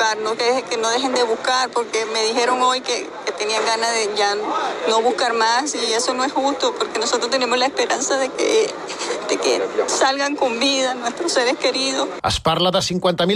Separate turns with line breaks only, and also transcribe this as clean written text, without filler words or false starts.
buscar, que no dejen de buscar, porque me dijeron hoy que tenían ganas de ya no buscar más y eso no es justo, porque nosotros tenemos la esperanza de que salgan con vida nuestros seres queridos.
Es parla de 50.000